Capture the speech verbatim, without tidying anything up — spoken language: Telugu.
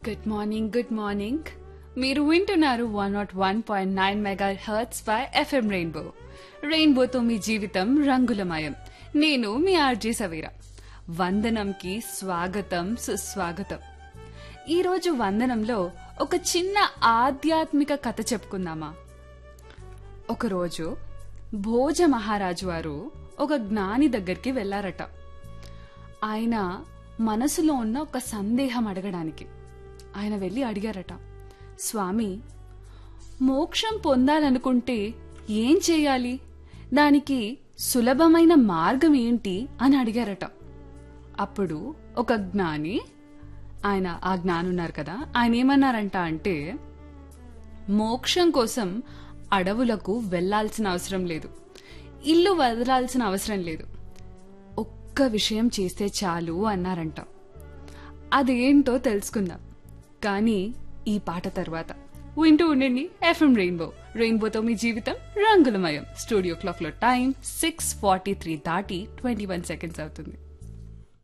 గుడ్ మార్నింగ్ గుడ్ మార్నింగ్ మీరు వింటున్నారు one not one point nine mega hurts by FM rainbow రెయిన్బోతో మీ జీవితం రంగులమయం. నేను మీ ఆర్జే సవీరా. వందనంకి స్వాగతం సుస్వాగతం. ఈరోజు వందనంలో ఒక చిన్న ఆధ్యాత్మిక కథ చెప్పుకుందామా. ఒకరోజు భోజ మహారాజు వారు ఒక జ్ఞాని దగ్గరికి వెళ్లారట. ఆయన మనసులో ఉన్న ఒక సందేహం అడగడానికి ఆయన వెళ్ళి అడిగారట, స్వామి, మోక్షం పొందాలనుకుంటే ఏం చేయాలి, దానికి సులభమైన మార్గం ఏంటి అని అడిగారట. అప్పుడు ఒక జ్ఞాని, ఆయన ఆ జ్ఞాని ఉన్నారు కదా, ఆయన ఏమన్నారంట అంటే, మోక్షం కోసం అడవులకు వెళ్లాల్సిన అవసరం లేదు, ఇల్లు వదలాల్సిన అవసరం లేదు, ఒక్క విషయం చేస్తే చాలు అన్నారంట. అదేంటో తెలుసుకుందాం కానీ ఈ పాట తర్వాత. వింటూ ఉండండి ఎఫ్ఎం రెయిన్బో. రెయిన్బోతో మీ జీవితం రంగులమయం. స్టూడియో క్లాక్ లో టైం సిక్స్ ఫార్టీ త్రీ దాటి ట్వంటీ వన్ సెకండ్స్ అవుతుంది.